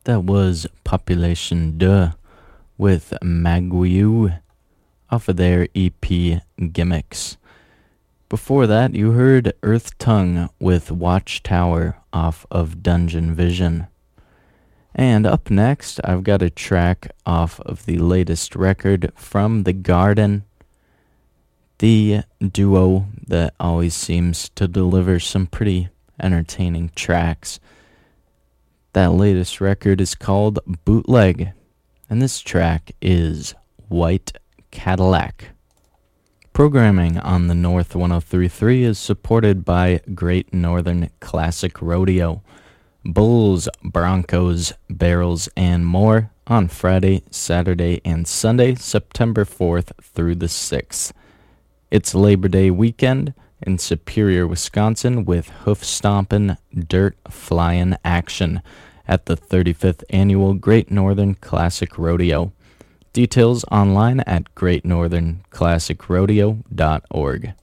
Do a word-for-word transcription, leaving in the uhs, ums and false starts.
That was Population Deux with Maguiu off of their E P Gimmicks. Before that, you heard Earth Tongue with Watchtower off of Dungeon Vision. And up next, I've got a track off of the latest record from The Garden, the duo that always seems to deliver some pretty entertaining tracks. That latest record is called Bootleg, and this track is White Cadillac. Programming on the North one oh three point three is supported by Great Northern Classic Rodeo, bulls, broncos, barrels, and more on Friday, Saturday, and Sunday, September fourth through the sixth. It's Labor Day weekend in Superior, Wisconsin, with hoof-stompin', dirt-flyin' action at the thirty-fifth Annual Great Northern Classic Rodeo. Details online at great northern classic rodeo dot org.